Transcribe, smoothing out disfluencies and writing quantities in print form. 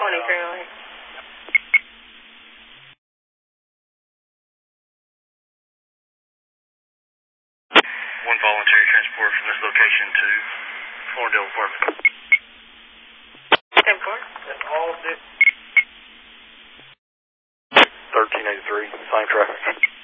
2308. One voluntary transport from this location to Florendale Apartment. 10-4. That's all 1383, same traffic.